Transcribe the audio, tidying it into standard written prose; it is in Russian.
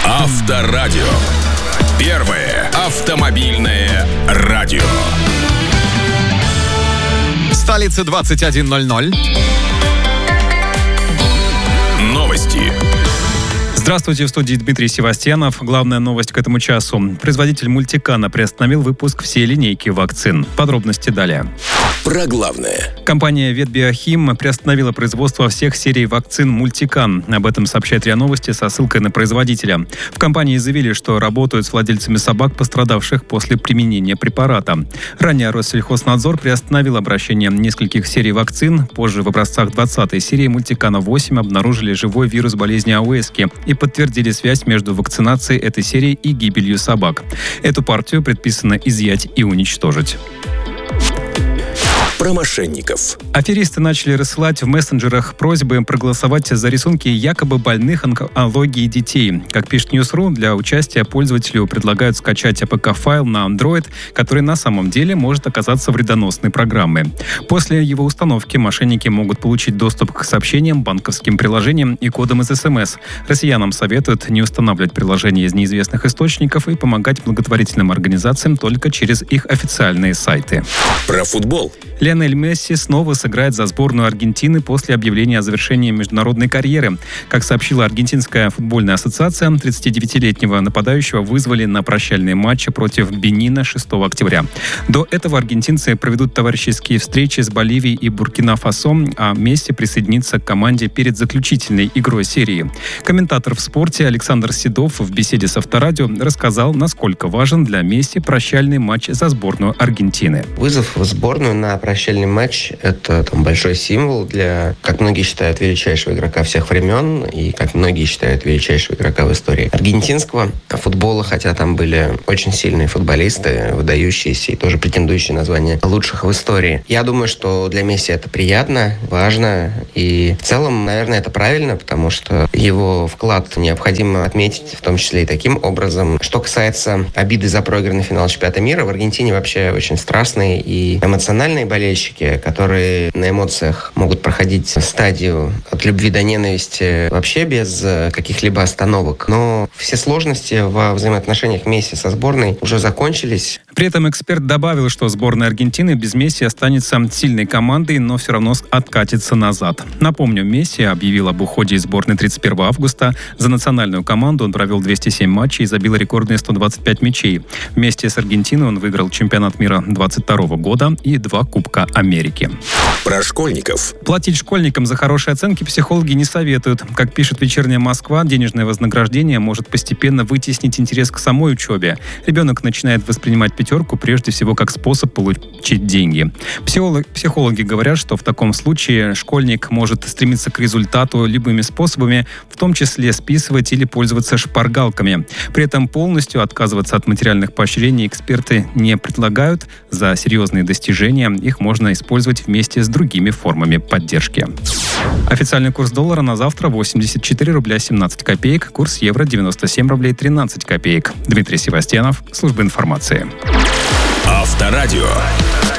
Авторадио. Первое автомобильное радио. Столица 21:00. Новости. Здравствуйте, в студии Дмитрий Севастьянов. Главная новость к этому часу. Производитель Мультикана приостановил выпуск всей линейки вакцин. Подробности далее. Про главное. Компания Ветбиохим приостановила производство всех серий вакцин Мультикан. Об этом сообщает РИА Новости со ссылкой на производителя. В компании заявили, что работают с владельцами собак, пострадавших после применения препарата. Ранее Россельхознадзор приостановил обращение нескольких серий вакцин. Позже в образцах 20-й серии Мультикана 8 обнаружили живой вирус болезни Ауэски и подтвердили связь между вакцинацией этой серии и гибелью собак. Эту партию предписано изъять и уничтожить. Про мошенников. Аферисты начали рассылать в мессенджерах просьбы проголосовать за рисунки якобы больных онкологией детей. Как пишет News.ru, для участия пользователю предлагают скачать АПК-файл на Android, который на самом деле может оказаться вредоносной программой. После его установки мошенники могут получить доступ к сообщениям, банковским приложениям и кодам из СМС. Россиянам советуют не устанавливать приложения из неизвестных источников и помогать благотворительным организациям только через их официальные сайты. Про футбол. Лионель Месси снова сыграет за сборную Аргентины после объявления о завершении международной карьеры. Как сообщила Аргентинская футбольная ассоциация, 39-летнего нападающего вызвали на прощальные матчи против Бенина 6 октября. До этого аргентинцы проведут товарищеские встречи с Боливией и Буркина-Фасо, а Месси присоединится к команде перед заключительной игрой серии. Комментатор в спорте Александр Седов в беседе с Авторадио рассказал, насколько важен для Месси прощальный матч за сборную Аргентины. Вызов в сборную на прощальный матч – это большой символ для, как многие считают, величайшего игрока всех времен и, как многие считают, величайшего игрока в истории аргентинского футбола, хотя там были очень сильные футболисты, выдающиеся и тоже претендующие на звание лучших в истории. Я думаю, что для Месси это приятно, важно и в целом, наверное, это правильно, потому что его вклад необходимо отметить, в том числе и таким образом. Что касается обиды за проигранный финал чемпионата мира, в Аргентине вообще очень страстные и эмоциональные болельщики, которые на эмоциях могут проходить стадию от любви до ненависти вообще без каких-либо остановок. Но все сложности во взаимоотношениях Месси со сборной уже закончились. При этом эксперт добавил, что сборная Аргентины без Месси останется сильной командой, но все равно откатится назад. Напомню, Месси объявил об уходе из сборной 31 августа. За национальную команду он провел 207 матчей и забил рекордные 125 мячей. Вместе с Аргентиной он выиграл чемпионат мира 22 года и 2 Кубка Америки. Про школьников. Платить школьникам за хорошие оценки психологи не советуют. Как пишет «Вечерняя Москва», денежное вознаграждение может постепенно вытеснить интерес к самой учебе. Ребенок начинает воспринимать пятерку прежде всего как способ получить деньги. Психологи говорят, что в таком случае школьник может стремиться к результату любыми способами, в том числе списывать или пользоваться шпаргалками. При этом полностью отказываться от материальных поощрений эксперты не предлагают. За серьезные достижения их можно использовать вместе с другими формами поддержки. Официальный курс доллара на завтра 84 рубля 17 копеек, курс евро 97 рублей 13 копеек. Дмитрий Севастьянов, служба информации. Авторадио.